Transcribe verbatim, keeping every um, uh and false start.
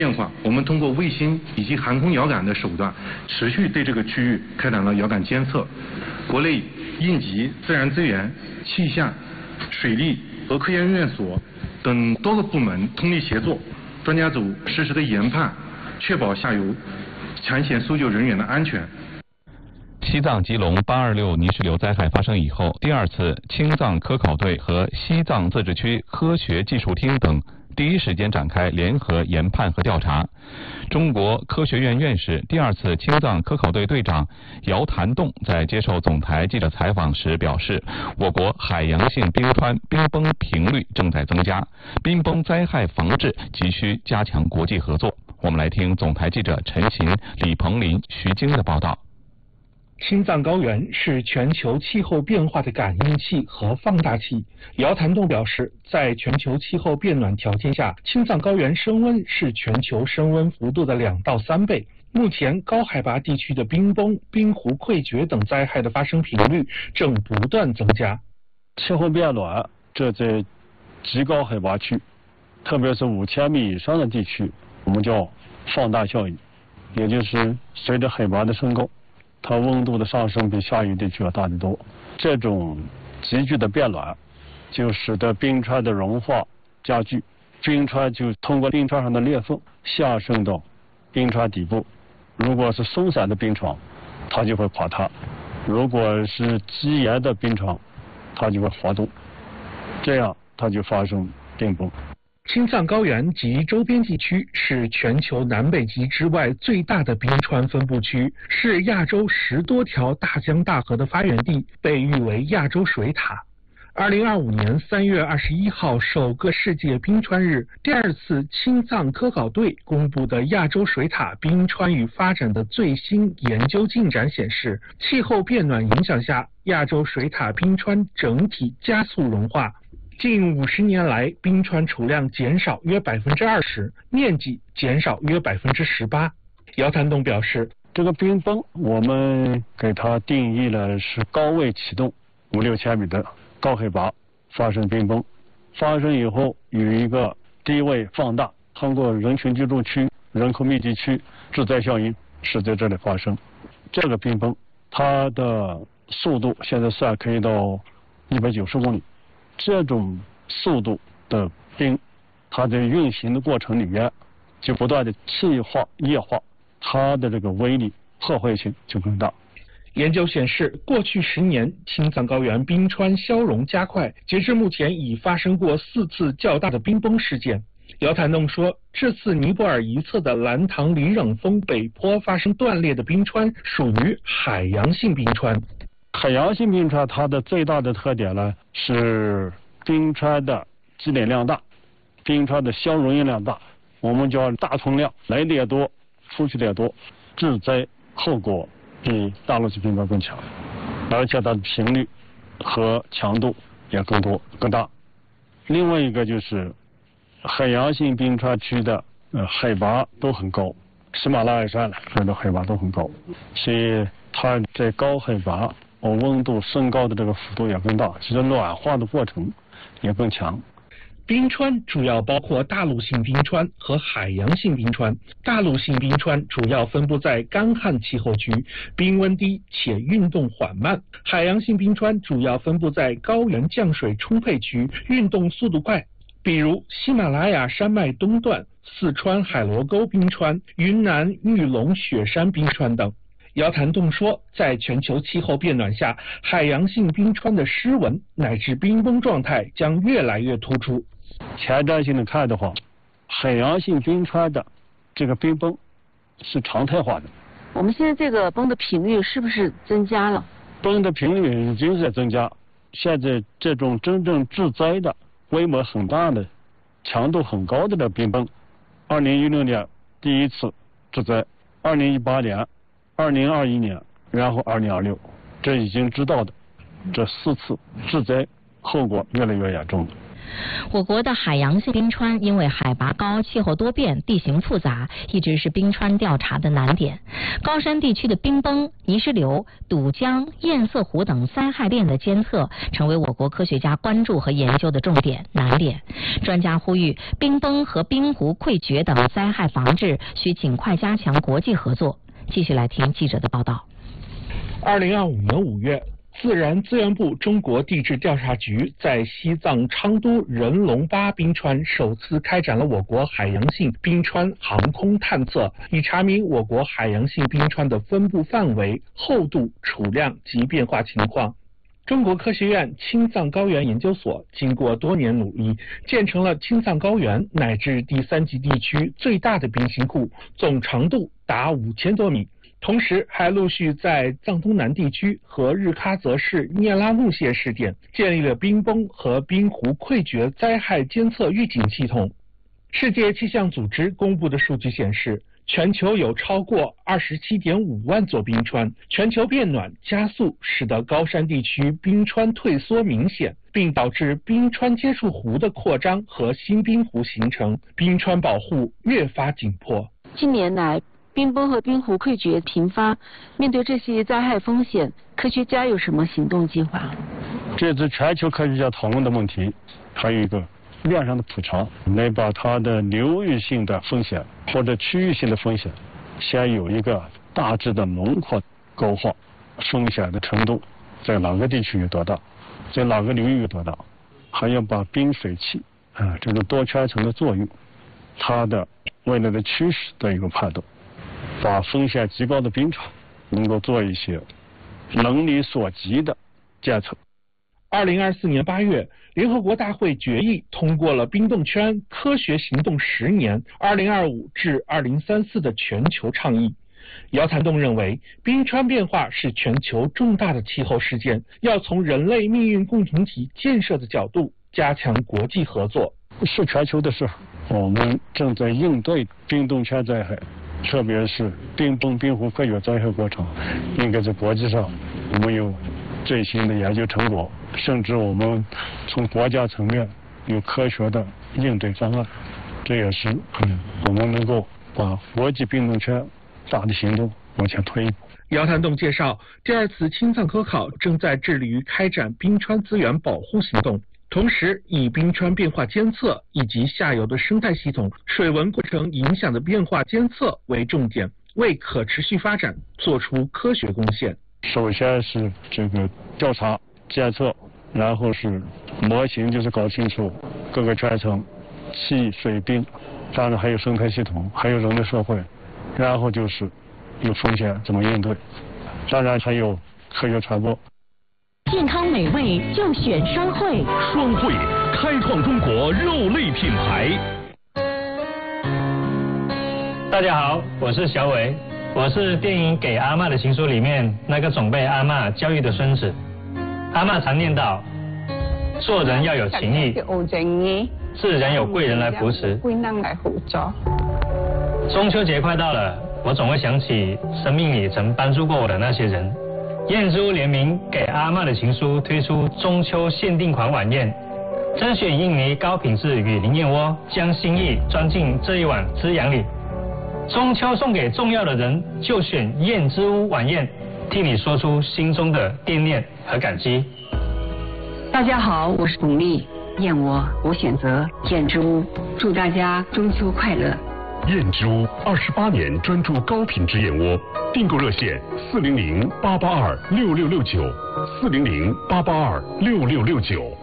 变化，我们通过卫星以及航空遥感的手段，持续对这个区域开展了遥感监测。国内应急、自然资源、气象、水利和科研院所等多个部门通力协作，专家组实时的研判，确保下游抢险搜救人员的安全。 西藏吉隆八二六泥石流灾害发生以后，第二次青藏科考队和西藏自治区科学技术厅等第一时间展开联合研判和调查。中国科学院院士、第二次青藏科考队队长姚谭栋在接受总台记者采访时表示，我国海洋性冰川冰崩频率正在增加，冰崩灾害防治急需加强国际合作。我们来听总台记者陈琴、李鹏林、徐晶的报道。 青藏高原是全球气候变化的感应器和放大器。姚谭栋表示，在全球气候变暖条件下，青藏高原升温是全球升温幅度的两到三倍。目前，高海拔地区的冰崩、冰湖溃决等灾害的发生频率正不断增加。 气候变暖，这在极高海拔区，特别是五千米以上的地区，我们叫放大效应，也就是随着海拔的升高，它温度的上升比下游地区要大得多。这种急剧的变暖，就使得冰川的融化加剧，冰川就通过冰川上的裂缝下渗到冰川底部。如果是松散的冰床，它就会垮塌；如果是积岩的冰床，它就会滑动，这样它就发生冰崩。 青藏高原及周边地区是全球南北极之外最大的冰川分布区，是亚洲十多条大江大河的发源地，被誉为亚洲水塔。二零二五年三月二十一号，首个世界冰川日，第二次青藏科考队公布的亚洲水塔冰川与发展的最新研究进展显示，气候变暖影响下，亚洲水塔冰川整体加速融化。近五十年来，冰川储量减少约百分之二十，面积减少约百分之十八。姚谭栋表示， 这个冰崩我们给它定义了是高位启动，五六千米的高海拔发生冰崩，发生以后有一个低位放大，通过人群居住区、人口密集区致灾效应是在这里发生。这个冰崩它的速度现在算可以到一百九十公里。这种速度的冰，它在运行的过程里面就不断的气化、液化，它的这个威力、破坏性就更大。 研究显示，过去十年，青藏高原冰川消融加快，截至目前已发生过四次较大的冰崩事件。姚谭栋说，这次尼泊尔一侧的兰唐里冷峰北坡发生断裂的冰川属于海洋性冰川。 海洋性冰川它的最大的特点呢是冰川的积累量大，冰川的消融液量大，我们叫大冲量，来的也多，出去的也多，致灾后果比大陆性冰川更强，而且它的频率和强度也更多更大。另外一个就是海洋性冰川区的呃海拔都很高，喜马拉雅山它的海拔都很高，所以它在高海拔哦，温度升高的这个幅度也更大，其实暖化的过程也更强。 冰川主要包括大陆性冰川和海洋性冰川。大陆性冰川主要分布在干旱气候区，冰温低且运动缓慢；海洋性冰川主要分布在高原降水充沛区，运动速度快，比如喜马拉雅山脉东段、四川海螺沟冰川、云南玉龙雪山冰川等。姚谭栋说，在全球气候变暖下，海洋性冰川的湿纹乃至冰崩状态将越来越突出。 前瞻性的看的话，海洋性冰川的这个冰崩是常态化的。 我们现在这个崩的频率是不是增加了？ 崩的频率已经在增加，现在这种真正致灾的、规模很大的、强度很高的这冰崩，二零一六年第一次致灾，二零一八年。二零二一年，然后二零二六，这已经知道的这四次致灾后果越来越严重了。 我国的海洋性冰川因为海拔高、气候多变、地形复杂，一直是冰川调查的难点。高山地区的冰崩、泥石流、堵江、堰塞湖等灾害链的监测，成为我国科学家关注和研究的重点难点。专家呼吁，冰崩和冰湖溃决等灾害防治需尽快加强国际合作。继续来听记者的报道。 二零二五年五月，自然资源部中国地质调查局在西藏昌都人龙巴冰川首次开展了我国海洋性冰川航空探测，以查明我国海洋性冰川的分布范围、厚度、储量及变化情况。中国科学院青藏高原研究所经过多年努力，建成了青藏高原乃至第三级地区最大的冰芯库，总长度达五千多米。同时还陆续在藏东南地区和日喀则市聂拉木县试点建立了冰崩和冰湖溃决灾害监测预警系统。世界气象组织公布的数据显示，全球有超过 二十七点五万座冰川，全球变暖加速，使得高山地区冰川退缩明显，并导致冰川接触湖的扩张和新冰湖形成，冰川保护越发紧迫。 近年来，冰崩和冰湖溃决频发，面对这些灾害风险，科学家有什么行动计划？ 这次全球科学家讨论的问题，还有一个量上的普查，来把它的流域性的风险或者区域性的风险，先有一个大致的轮廓勾画，风险的程度在哪个地区有多大，在哪个流域有多大，还要把冰水器啊这种多圈层的作用，它的未来的趋势的一个判断。把风险极高的冰场能够做一些能力所及的监测。 二零二四年八月，联合国大会决议通过了冰冻圈科学行动十年二零二五至二零三四的全球倡议。姚谭栋认为，冰川变化是全球重大的气候事件，要从人类命运共同体建设的角度加强国际合作。 是全球的事，我们正在应对冰冻圈灾害，特别是冰崩、冰湖溃决灾害过程，应该在国际上我们有最新的研究成果，甚至我们从国家层面有科学的应对方案，这也是嗯我们能够把国际冰冻圈大的行动往前推一步。 姚谭栋介绍，第二次青藏科考正在致力于开展冰川资源保护行动，同时以冰川变化监测以及下游的生态系统、水文过程影响的变化监测为重点，为可持续发展做出科学贡献。 首先是这个调查监测，然后是模型，就是搞清楚各个圈层、气、水、冰，当然还有生态系统，还有人类社会，然后就是有风险怎么应对，当然还有科学传播。 健康美味就选双汇， 双汇开创中国肉类品牌。 大家好，我是小伟，我是电影《给阿嬷的情书》里面那个总被阿嬷教育的孙子。阿嬷常念叨，做人要有情义，自然有贵人来扶持。中秋节快到了，我总会想起生命里曾帮助过我的那些人。燕之屋联名给阿嬷的情书推出中秋限定款晚宴，甄选印尼高品质雨林燕窝，将心意装进这一碗滋养里。中秋送给重要的人，就选燕之屋晚宴，替你说出心中的惦念和感激。 大家好，我是巩俐，燕窝我选择燕之屋，祝大家中秋快乐。 燕之屋二十八年专注高品质燕窝，订购热线四零零八八二六六六九，四零零八八二六六六九。